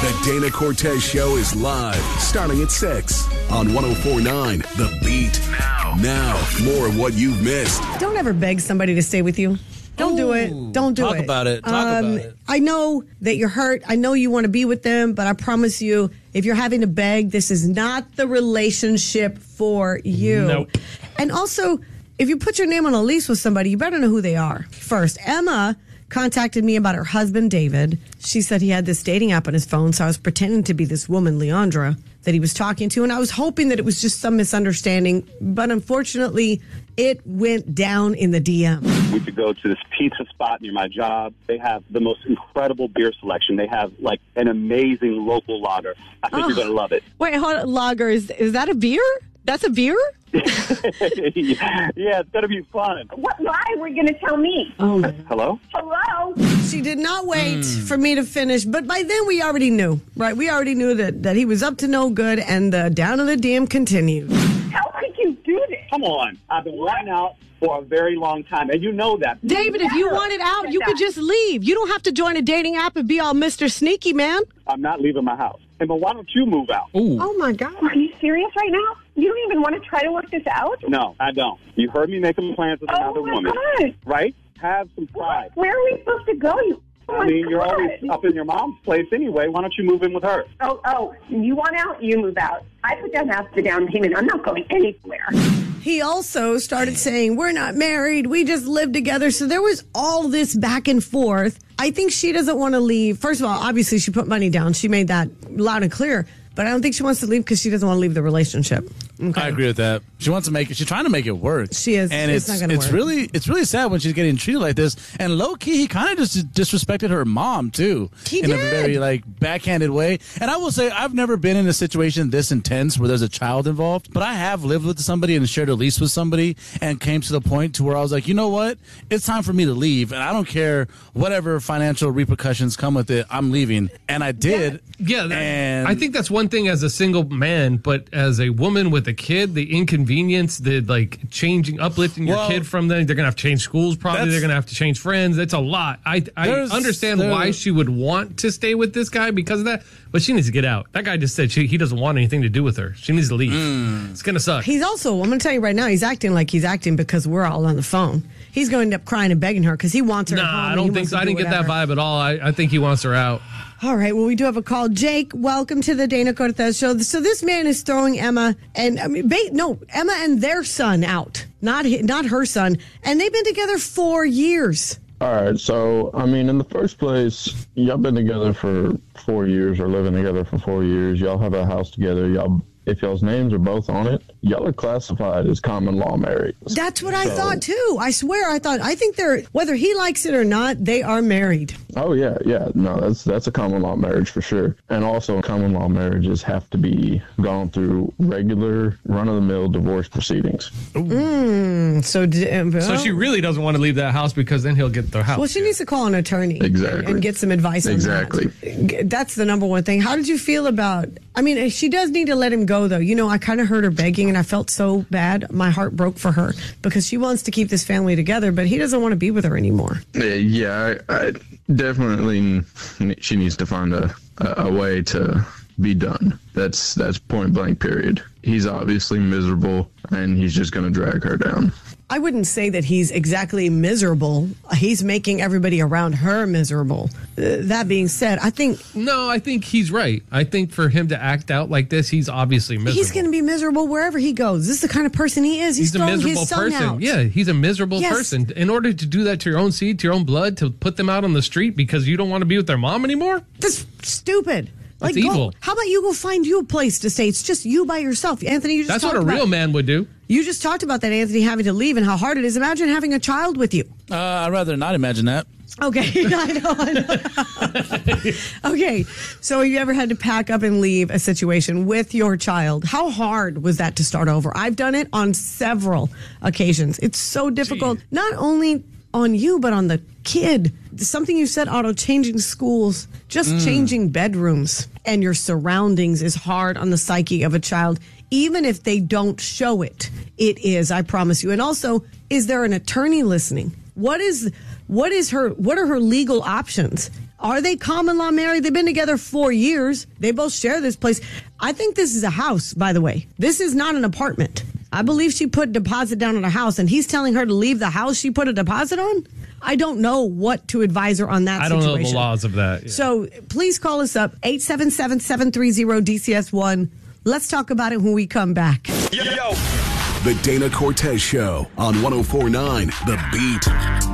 The Dana Cortez Show is live, starting at 6 on 104.9 The Beat. Now, more of what you've missed. Don't ever beg somebody to stay with you. Don't do it. Don't do it. Talk about it. Talk about it. I know that you're hurt. I know you want to be with them, but I promise you, if you're having to beg, this is not the relationship for you. Nope. And also, if you put your name on a lease with somebody, you better know who they are. First, Emma contacted me about her husband, David. She said he had this dating app on his phone, so I was pretending to be this woman, Leandra, that he was talking to, and I was hoping that it was just some misunderstanding, but unfortunately, it went down in the DM. We could go to this pizza spot near my job. They have the most incredible beer selection. They have, like, an amazing local lager. I think you're going to love it. Wait, hold on. Lager, is that a beer? That's a beer? Yeah, it's going to be fun. What lie were you going to tell me? Oh, Hello? Hello? she did not wait for me to finish, but by then we already knew, right? We already knew that he was up to no good, and the down in the DM continued. How could you do this? Come on. I've been wanting out for a very long time, and you know that. David, if you wanted out, you could just leave. You don't have to join a dating app and be all Mr. Sneaky, man. I'm not leaving my house. Hey, but why don't you move out? Ooh. Oh, my God. Are you serious right now? You don't even want to try to work this out? No, I don't. You heard me making plans with another woman. God. Right? Have some pride. Where are we supposed to go? I mean, you're always up in your mom's place anyway. Why don't you move in with her? Oh, you want out, you move out. I put down half the down payment. I'm not going anywhere. He also started saying, we're not married. We just live together. So there was all this back and forth. I think she doesn't want to leave. First of all, obviously, she put money down. She made that loud and clear. But I don't think she wants to leave because she doesn't want to leave the relationship. Okay. I agree with that. She wants to make it. She's trying to make it work. She is. and It's not gonna work. it's really sad when she's getting treated like this. And low key, he kind of just disrespected her mom too, He in did. a very backhanded way. And I will say, I've never been in a situation this intense where there's a child involved. But I have lived with somebody and shared a lease with somebody, and came to the point to where I was like, you know what? It's time for me to leave, and I don't care whatever financial repercussions come with it. I'm leaving, and I did. Yeah, and I think that's one thing as a single man, but as a woman with a kid, the inconvenience, the uplifting your kid from them, they're going to have to change schools probably, they're going to have to change friends. That's a lot. I understand why she would want to stay with this guy because of that, but she needs to get out. That guy just said he doesn't want anything to do with her. She needs to leave. It's going to suck. He's also, I'm going to tell you right now, he's acting like he's acting because we're all on the phone. He's going to end up crying and begging her because he wants her at home. Nah, I don't think so. I didn't get that vibe at all. I think he wants her out. All right, well, we do have a call. Jake, welcome to the Dana Cortez Show. So this man is throwing Emma and Emma and their son out, not her son, and they've been together 4 years. All right, so, I mean, in the first place, y'all been together for 4 years or living together for 4 years. Y'all have a house together. If y'all's names are both on it, y'all are classified as common law married. That's what I thought, too. I swear, I think they're, whether he likes it or not, they are married. Oh, yeah. No, that's a common law marriage for sure. And also, common law marriages have to be gone through regular, run-of-the-mill divorce proceedings. So she really doesn't want to leave that house because then he'll get the house. Well, she needs to call an attorney and get some advice on that. That's the number one thing. How did you feel about, I mean, she does need to let him go, though. You know, I kind of heard her begging, and I felt so bad. My heart broke for her because she wants to keep this family together, but he doesn't want to be with her anymore. Yeah, I definitely, she needs to find a way to be done. That's point blank, period. He's obviously miserable, and he's just going to drag her down. I wouldn't say that he's exactly miserable. He's making everybody around her miserable. That being said, I think he's right. I think for him to act out like this, he's obviously miserable. He's going to be miserable wherever he goes. This is the kind of person he is. He's a miserable person. Out. Yeah, he's a miserable person. In order to do that to your own seed, to your own blood, to put them out on the street because you don't want to be with their mom anymore? That's stupid. That's evil. How about you go find you a place to stay? It's just you by yourself. Anthony, that's what a real man would do. You just talked about that, Anthony, having to leave and how hard it is. Imagine having a child with you. I'd rather not imagine that. Okay, I know. Okay, so have you ever had to pack up and leave a situation with your child? How hard was that to start over? I've done it on several occasions. It's so difficult, not only on you, but on the kid. Something you said, Otto, changing schools, just changing bedrooms and your surroundings is hard on the psyche of a child. Even if they don't show it, it is, I promise you. And also, is there an attorney listening? What are her legal options? Are they common law married? They've been together 4 years. They both share this place. I think this is a house, by the way. This is not an apartment. I believe she put deposit down on a house, and he's telling her to leave the house she put a deposit on. I don't know what to advise her on that situation. I don't know the laws of that. Yeah. So please call us up, 877-730-DCS1. Let's talk about it when we come back. The Dana Cortez Show on 104.9 The Beat.